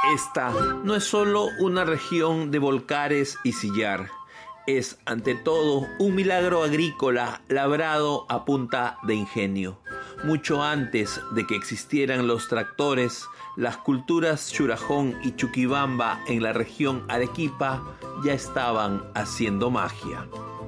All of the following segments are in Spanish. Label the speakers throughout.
Speaker 1: Esta no es solo una región de volcares y sillar. Es, ante todo, un milagro agrícola labrado a punta de ingenio. Mucho antes de que existieran los tractores, las culturas Churajón y Chuquibamba en la región Arequipa ya estaban haciendo magia.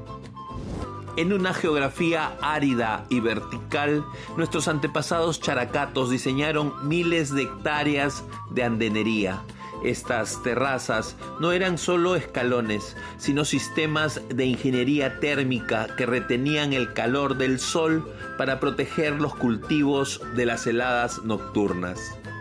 Speaker 1: En una geografía árida y vertical, nuestros antepasados characatos diseñaron miles de hectáreas de andenería. Estas terrazas no eran solo escalones, sino sistemas de ingeniería térmica que retenían el calor del sol para proteger los cultivos de las heladas nocturnas.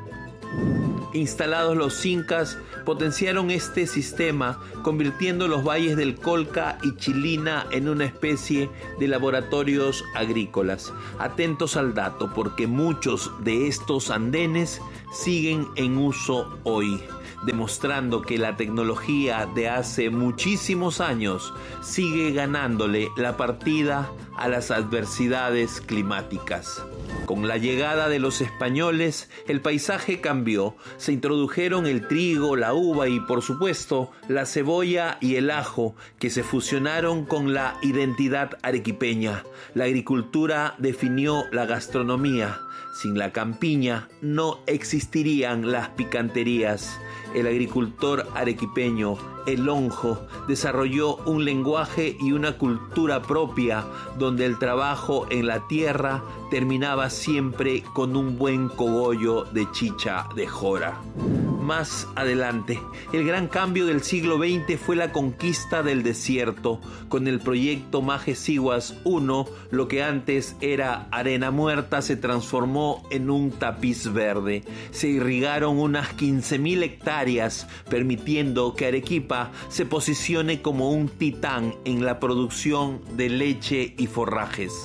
Speaker 1: Instalados los incas, potenciaron este sistema, convirtiendo los valles del Colca y Chilina en una especie de laboratorios agrícolas. Atentos al dato, porque muchos de estos andenes siguen en uso hoy, demostrando que la tecnología de hace muchísimos años sigue ganándole la partida a las adversidades climáticas. Con la llegada de los españoles, el paisaje cambió. Se introdujeron el trigo, la uva y, por supuesto, la cebolla y el ajo, que se fusionaron con la identidad arequipeña. La agricultura definió la gastronomía. Sin la campiña no existirían las picanterías. El agricultor arequipeño, el lonjo, desarrolló un lenguaje y una cultura propia, donde el trabajo en la tierra terminaba siempre con un buen cogollo de chicha de jora. Más adelante, el gran cambio del siglo XX fue la conquista del desierto. Con el proyecto Majes Siguas I, lo que antes era arena muerta se transformó en un tapiz verde. Se irrigaron unas 15.000 hectáreas, permitiendo que Arequipa se posicione como un titán en la producción de leche y forrajes.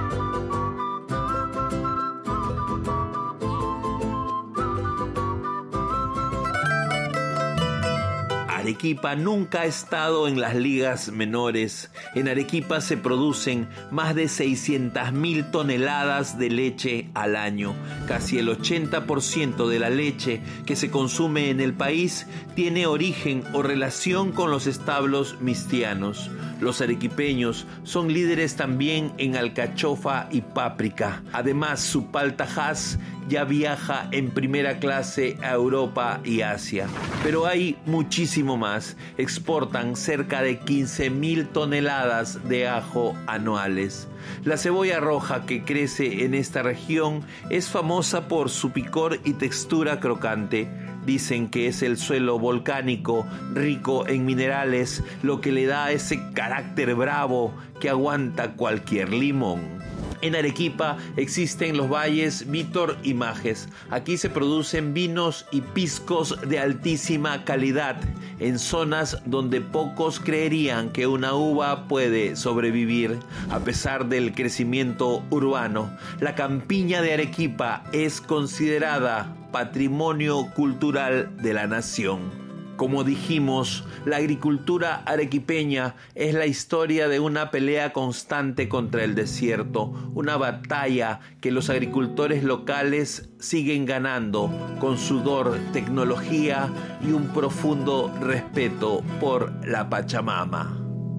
Speaker 1: Arequipa nunca ha estado en las ligas menores. En Arequipa se producen más de 600.000 toneladas de leche al año. Casi el 80% de la leche que se consume en el país tiene origen o relación con los establos mistianos. Los arequipeños son líderes también en alcachofa y páprica. Además, su palta Hass ya viaja en primera clase a Europa y Asia. Pero hay muchísimo más. Exportan cerca de 15.000 toneladas de ajo anuales. La cebolla roja que crece en esta región es famosa por su picor y textura crocante. Dicen que es el suelo volcánico rico en minerales lo que le da ese carácter bravo que aguanta cualquier limón. En Arequipa existen los valles Vítor y Majes. Aquí se producen vinos y piscos de altísima calidad en zonas donde pocos creerían que una uva puede sobrevivir. A pesar del crecimiento urbano, la campiña de Arequipa es considerada patrimonio cultural de la nación. Como dijimos, la agricultura arequipeña es la historia de una pelea constante contra el desierto, una batalla que los agricultores locales siguen ganando con sudor, tecnología y un profundo respeto por la Pachamama.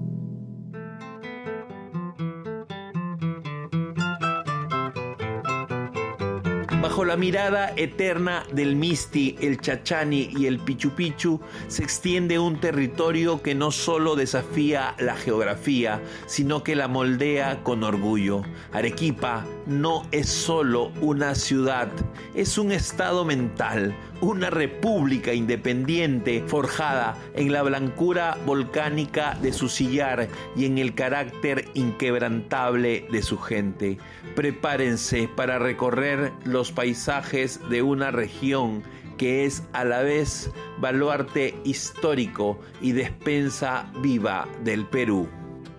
Speaker 1: Bajo la mirada eterna del Misti, el Chachani y el Pichu Pichu, se extiende un territorio que no solo desafía la geografía, sino que la moldea con orgullo. Arequipa no es solo una ciudad, es un estado mental, una república independiente forjada en la blancura volcánica de su sillar y en el carácter inquebrantable de su gente. Prepárense para recorrer los paisajes de una región que es a la vez baluarte histórico y despensa viva del Perú.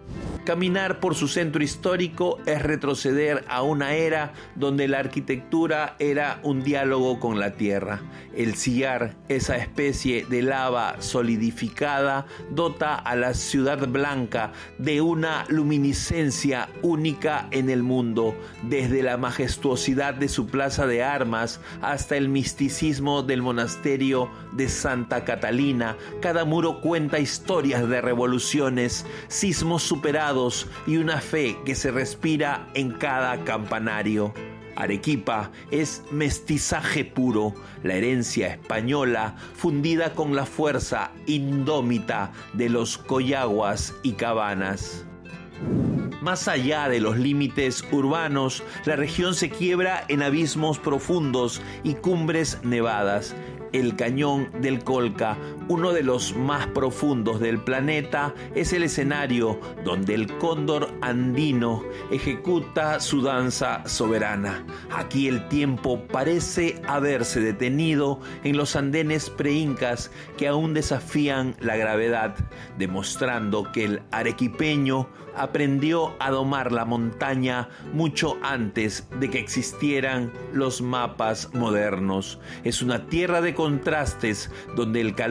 Speaker 1: Caminar por su centro histórico es retroceder a una era donde la arquitectura era un diálogo con la tierra. El sillar, esa especie de lava solidificada, dota a la ciudad blanca de una luminiscencia única en el mundo, desde la majestuosidad de su plaza de armas hasta el misticismo del monasterio de Santa Catalina. Cada muro cuenta historias de revoluciones, sismos superados y una fe que se respira en cada campanario. Arequipa es mestizaje puro, la herencia española fundida con la fuerza indómita de los coyaguas y cabanas. Más allá de los límites urbanos, la región se quiebra en abismos profundos y cumbres nevadas. El cañón del Colca, uno de los más profundos del planeta, es el escenario donde el cóndor andino ejecuta su danza soberana. Aquí el tiempo parece haberse detenido en los andenes preincas que aún desafían la gravedad, demostrando que el arequipeño aprendió a domar la montaña mucho antes de que existieran los mapas modernos. Es una tierra de contrastes donde el calor